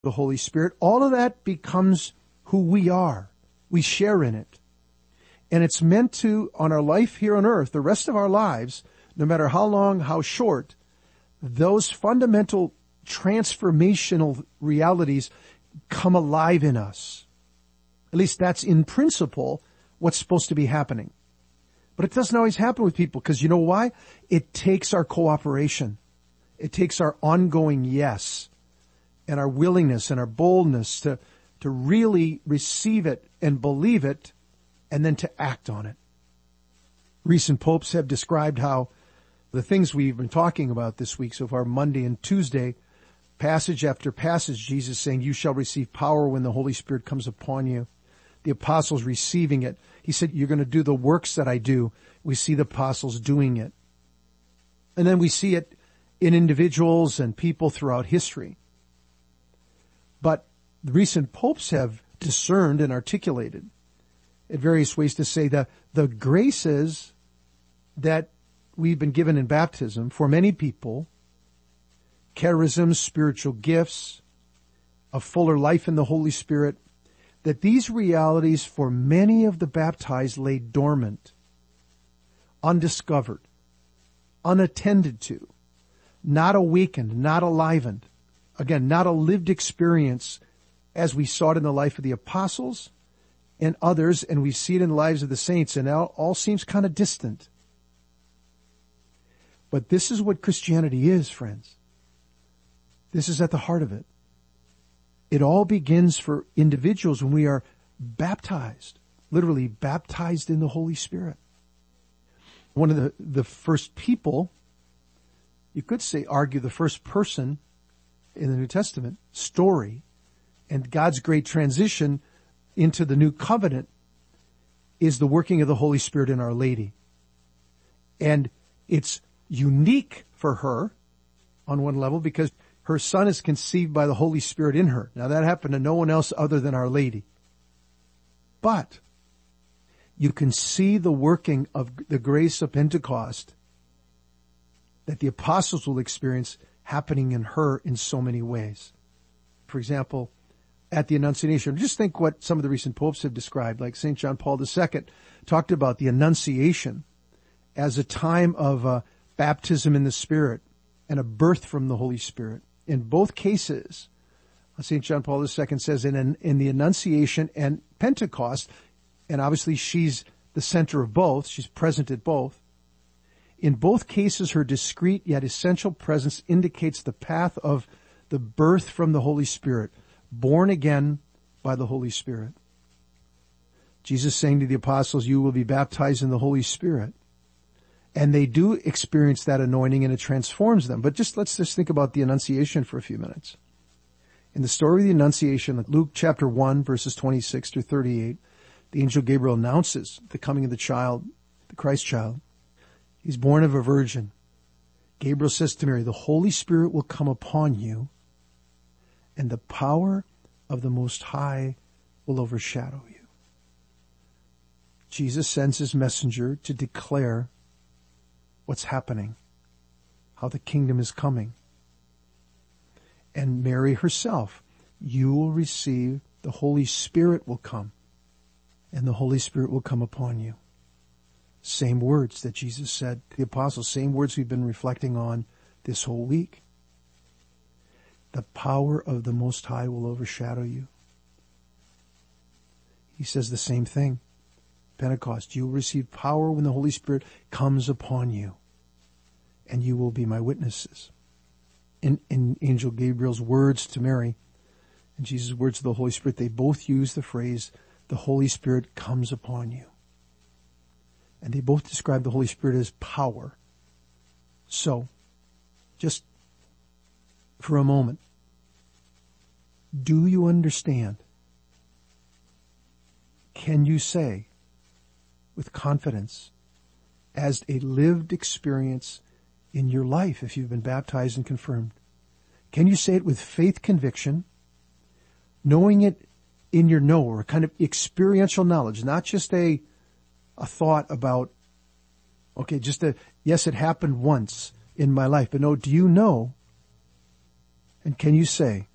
the Holy Spirit, all of that becomes who we are. We share in it. And it's meant to, on our life here on earth, the rest of our lives, no matter how long, how short, those fundamental transformational realities come alive in us. At least that's in principle what's supposed to be happening. But it doesn't always happen with people, because you know why? It takes our cooperation. It takes our ongoing yes and our willingness and our boldness to really receive it and believe it and then to act on it. Recent popes have described how the things we've been talking about this week so far, Monday and Tuesday, passage after passage, Jesus saying, you shall receive power when the Holy Spirit comes upon you. The apostles receiving it. He said, you're going to do the works that I do. We see the apostles doing it. And then we see it in individuals and people throughout history. But the recent popes have discerned and articulated in various ways to say that the graces that we've been given in baptism for many people, charisms, spiritual gifts, a fuller life in the Holy Spirit, that these realities for many of the baptized lay dormant, undiscovered, unattended to, not awakened, not enlivened. Again, not a lived experience as we saw it in the life of the apostles and others, and we see it in the lives of the saints, and all seems kind of distant. But this is what Christianity is, friends. This is at the heart of it. It all begins for individuals when we are baptized, literally baptized in the Holy Spirit. One of the first people, you could say, argue the first person in the New Testament story and God's great transition into the new covenant is the working of the Holy Spirit in Our Lady. And it's unique for her on one level because her son is conceived by the Holy Spirit in her. Now that happened to no one else other than Our Lady. But you can see the working of the grace of Pentecost that the apostles will experience happening in her in so many ways. For example, at the Annunciation, just think what some of the recent popes have described, like St. John Paul II talked about the Annunciation as a time of baptism in the Spirit and a birth from the Holy Spirit. In both cases, St. John Paul II says in the Annunciation and Pentecost, and obviously she's the center of both, she's present at both. In both cases, her discreet yet essential presence indicates the path of the birth from the Holy Spirit, born again by the Holy Spirit. Jesus saying to the apostles, you will be baptized in the Holy Spirit. And they do experience that anointing and it transforms them. But let's think about the Annunciation for a few minutes. In the story of the Annunciation, Luke chapter 1, verses 26 to 38, the angel Gabriel announces the coming of the child, the Christ child. He's born of a virgin. Gabriel says to Mary, the Holy Spirit will come upon you, and the power of the Most High will overshadow you. Jesus sends his messenger to declare what's happening, how the kingdom is coming. And Mary herself, you will receive, the Holy Spirit will come, and the Holy Spirit will come upon you. Same words that Jesus said to the apostles, same words we've been reflecting on this whole week. The power of the Most High will overshadow you. He says the same thing. Pentecost, you will receive power when the Holy Spirit comes upon you, and you will be my witnesses. In Angel Gabriel's words to Mary and Jesus' words to the Holy Spirit, they both use the phrase, the Holy Spirit comes upon you. And they both describe the Holy Spirit as power. So, just for a moment, do you understand? Can you say with confidence, as a lived experience in your life, if you've been baptized and confirmed, can you say it with faith conviction, knowing it in your knower, kind of experiential knowledge, not just a thought about, okay, yes, it happened once in my life, but no, do you know, and can you say,